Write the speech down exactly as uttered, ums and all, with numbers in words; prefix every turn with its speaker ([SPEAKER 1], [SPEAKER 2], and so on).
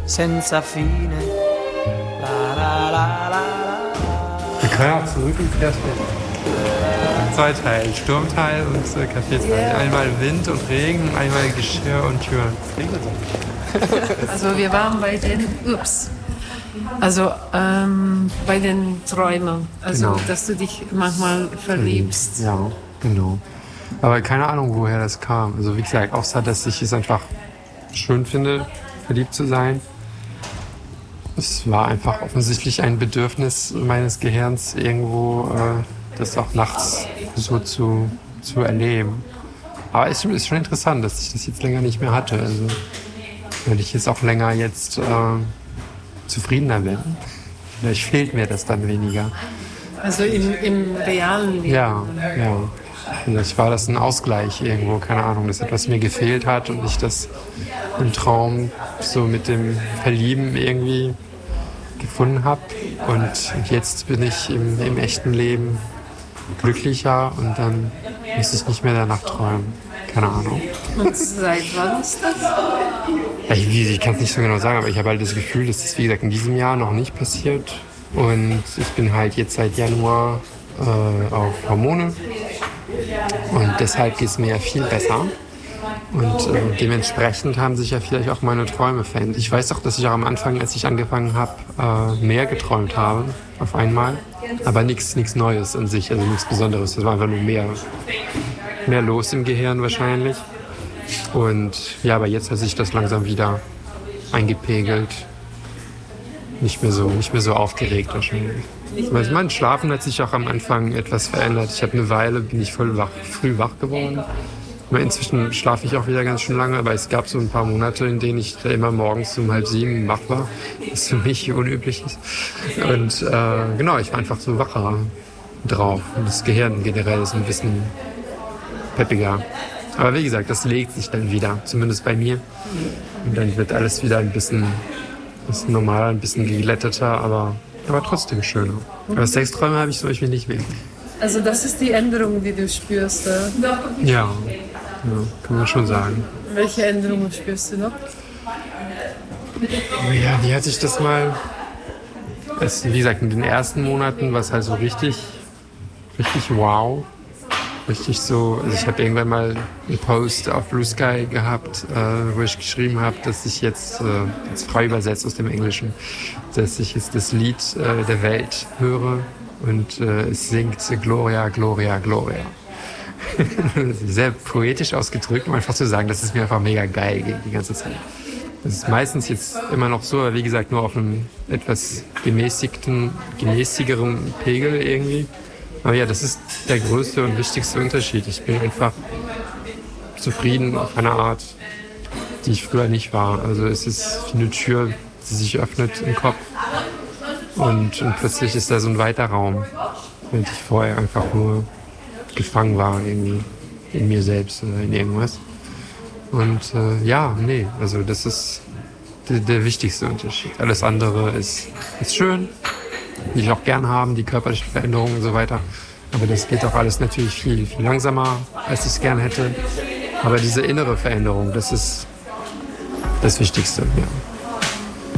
[SPEAKER 1] senza fine. La la la la la.
[SPEAKER 2] Wir können auch zurück ins Café. Zwei Teile, Sturmteil und äh, Kaffeeteil. Yeah. Einmal Wind und Regen, einmal Geschirr und Türen.
[SPEAKER 3] Also wir waren bei den, ups, also ähm, bei den Träumen. Also genau. Dass du dich manchmal verliebst.
[SPEAKER 2] Ja, genau. Aber keine Ahnung, woher das kam. Also wie gesagt, außer dass ich es einfach schön finde, verliebt zu sein. Es war einfach offensichtlich ein Bedürfnis meines Gehirns, irgendwo äh, das auch nachts so zu, zu erleben. Aber es ist schon interessant, dass ich das jetzt länger nicht mehr hatte. Also, weil ich jetzt auch länger jetzt äh, zufriedener bin. Vielleicht fehlt mir das dann weniger.
[SPEAKER 3] Also im, im realen Leben?
[SPEAKER 2] Ja, ja. Vielleicht war das ein Ausgleich irgendwo, keine Ahnung, dass etwas mir gefehlt hat und ich das im Traum so mit dem Verlieben irgendwie gefunden habe. Und jetzt bin ich im, im echten Leben glücklicher und dann muss ich nicht mehr danach träumen. Keine Ahnung.
[SPEAKER 3] Und seit wann ist das?
[SPEAKER 2] Ja, ich ich kann es nicht so genau sagen, aber ich habe halt das Gefühl, dass das, wie gesagt, in diesem Jahr noch nicht passiert. Und ich bin halt jetzt seit Januar äh, auf Hormone. Und deshalb geht es mir ja viel besser. Und äh, dementsprechend haben sich ja vielleicht auch meine Träume verändert. Ich weiß auch, dass ich auch am Anfang, als ich angefangen habe, äh, mehr geträumt habe, auf einmal. Aber nichts nichts Neues an sich, also nichts Besonderes. Das war einfach nur mehr, mehr los im Gehirn wahrscheinlich. Und ja, aber jetzt hat sich das langsam wieder eingepegelt. Nicht mehr so, nicht mehr so aufgeregt wahrscheinlich. Mein Schlafen hat sich auch am Anfang etwas verändert. Ich habe eine Weile, bin ich voll wach, früh wach geworden. Inzwischen schlafe ich auch wieder ganz schön lange, aber es gab so ein paar Monate, in denen ich immer morgens um halb sieben wach war, was für mich unüblich ist. Und äh, genau, ich war einfach so wacher drauf. Und das Gehirn generell ist ein bisschen peppiger. Aber wie gesagt, das legt sich dann wieder, zumindest bei mir. Und dann wird alles wieder ein bisschen, bisschen normaler, ein bisschen geglätteter, aber, aber trotzdem schöner. Aber Sexträume habe ich zum Beispiel nicht mehr.
[SPEAKER 3] Also das ist die Änderung, die du spürst, äh?
[SPEAKER 2] Ja. Ja, kann man schon sagen.
[SPEAKER 3] Welche Änderungen spürst du noch?
[SPEAKER 2] Ja, wie hatte ich das mal? Es, wie gesagt, in den ersten Monaten war es halt so richtig, richtig wow. Richtig so, also ich habe irgendwann mal einen Post auf Blue Sky gehabt, äh, wo ich geschrieben habe, dass ich jetzt, äh, jetzt frei übersetzt aus dem Englischen, dass ich jetzt das Lied äh, der Welt höre und äh, es singt Gloria, Gloria, Gloria. Sehr poetisch ausgedrückt, um einfach zu sagen, das ist mir einfach mega geil geht die ganze Zeit. Das ist meistens jetzt immer noch so, aber wie gesagt, nur auf einem etwas gemäßigten, gemäßigeren Pegel irgendwie. Aber ja, das ist der größte und wichtigste Unterschied. Ich bin einfach zufrieden auf eine Art, die ich früher nicht war. Also es ist wie eine Tür, die sich öffnet im Kopf und, und plötzlich ist da so ein weiter Raum, während ich vorher einfach nur gefangen war irgendwie in mir selbst oder in irgendwas. Und äh, ja, nee, also das ist der, der wichtigste Unterschied. Alles andere ist, ist schön, will ich auch gern haben, die körperlichen Veränderungen und so weiter. Aber das geht auch alles natürlich viel, viel langsamer, als ich es gern hätte. Aber diese innere Veränderung, das ist das Wichtigste, ja.